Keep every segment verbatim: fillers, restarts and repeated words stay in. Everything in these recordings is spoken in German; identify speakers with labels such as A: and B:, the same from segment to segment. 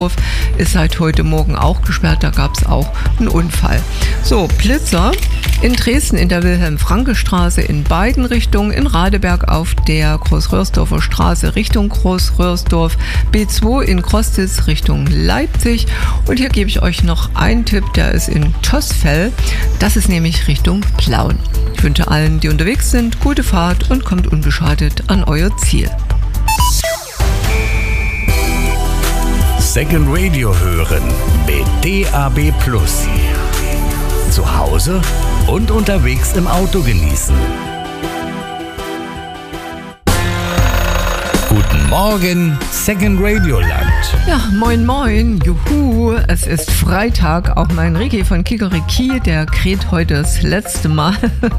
A: ist seit heute Morgen auch gesperrt, da gab es auch einen Unfall. So, Blitzer in Dresden in der Wilhelm-Franke-Straße in beiden Richtungen, in Radeberg auf der Großröhrsdorfer Straße Richtung Großröhrsdorf, B zwei in Krostitz Richtung Leipzig. Und hier gebe ich euch noch einen Tipp, der ist in Tosfeld, das ist nämlich Richtung Plauen. Ich wünsche allen, die unterwegs sind, gute Fahrt und kommt unbeschadet an euer Ziel.
B: Second Radio hören mit D A B Plus. Zu Hause und unterwegs im Auto genießen. Guten Morgen, Second Radio Land.
A: Ja, moin moin, juhu, es ist Freitag, auch mein Ricky von Kikeriki, der kräht heute das letzte Mal.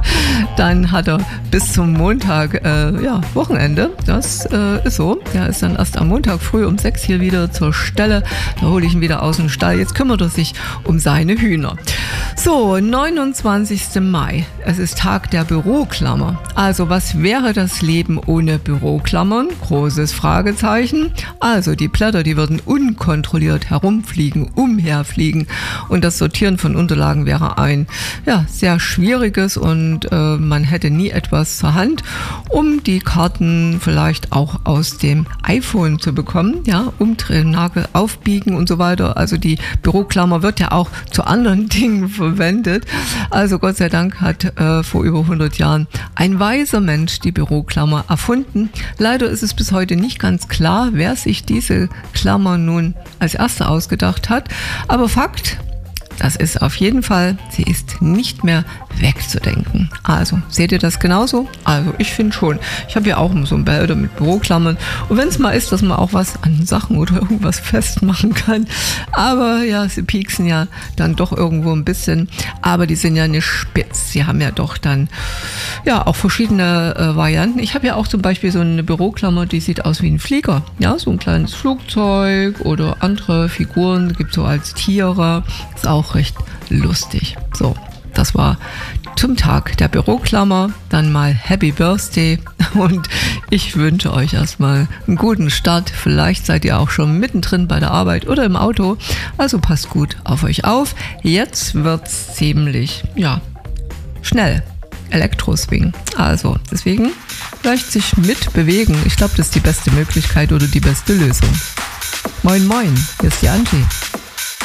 A: Dann hat er bis zum Montag, äh, ja, Wochenende, das äh, ist so. Der ist dann erst am Montag früh um sechs hier wieder zur Stelle, da hole ich ihn wieder aus dem Stall. Jetzt kümmert er sich um seine Hühner. So, neunundzwanzigsten Mai, es ist Tag der Büroklammer. Also was wäre das Leben ohne Büroklammern? Großes Fragezeichen. Also die Blätter, die würden unkontrolliert herumfliegen, umherfliegen und das Sortieren von Unterlagen wäre ein ja, sehr schwieriges und äh, man hätte nie etwas zur Hand, um die Karten vielleicht auch aus dem iPhone zu bekommen. Ja, umdrehen, Nagel aufbiegen und so weiter. Also die Büroklammer wird ja auch zu anderen Dingen verwendet. Also Gott sei Dank hat äh, vor über hundert Jahren ein weiser Mensch die Büroklammer erfunden. Leider ist es bis heute nicht ganz klar, wer sich diese Klammer nun als erster ausgedacht hat. Aber Fakt, das ist auf jeden Fall, sie ist nicht mehr wegzudenken. Also, seht ihr das genauso? Also, ich finde schon. Ich habe ja auch so ein Behälter mit Büroklammern. Und wenn es mal ist, dass man auch was an Sachen oder irgendwas festmachen kann. Aber ja, sie pieksen ja dann doch irgendwo ein bisschen. Aber die sind ja nicht spitz. Sie haben ja doch dann ja auch verschiedene äh, Varianten. Ich habe ja auch zum Beispiel so eine Büroklammer, die sieht aus wie ein Flieger. Ja, so ein kleines Flugzeug oder andere Figuren. Gibt so als Tiere. Ist auch recht lustig. So. Das war zum Tag der Büroklammer, dann mal Happy Birthday und ich wünsche euch erstmal einen guten Start. Vielleicht seid ihr auch schon mittendrin bei der Arbeit oder im Auto, also passt gut auf euch auf. Jetzt wird's ziemlich, ja, schnell. Elektroswing. Also deswegen vielleicht sich mitbewegen. Ich glaube, das ist die beste Möglichkeit oder die beste Lösung. Moin moin, hier ist die Angie.